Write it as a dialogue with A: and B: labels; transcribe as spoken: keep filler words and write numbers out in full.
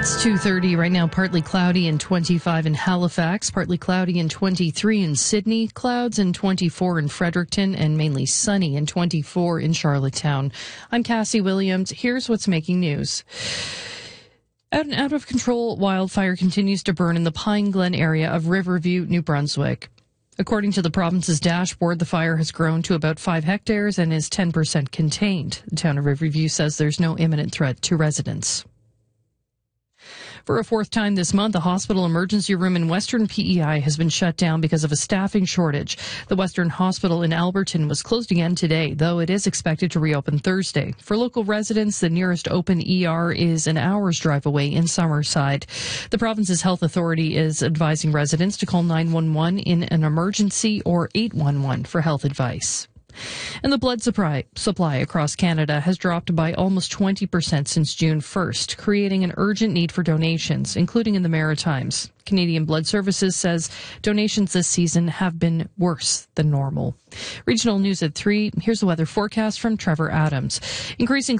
A: It's two thirty right now, partly cloudy and twenty-five in Halifax, partly cloudy and twenty-three in Sydney, clouds and twenty-four in Fredericton, and mainly sunny and twenty-four in Charlottetown. I'm Cassie Williams. Here's what's making news. An out-of-control wildfire continues to burn in the Pine Glen area of Riverview, New Brunswick. According to the province's dashboard, the fire has grown to about five hectares and is ten percent contained. The town of Riverview says there's no imminent threat to residents. For a fourth time this month, a hospital emergency room in Western P E I has been shut down because of a staffing shortage. The Western Hospital in Alberton was closed again today, though it is expected to reopen Thursday. For local residents, the nearest open E R is an hour's drive away in Summerside. The province's health authority is advising residents to call nine one one in an emergency or eight one one for health advice. And the blood supply, supply across Canada has dropped by almost twenty percent since June first, creating an urgent need for donations, including in the Maritimes. Canadian Blood Services says donations this season have been worse than normal. Regional news at three. Here's the weather forecast from Trevor Adams. Increasing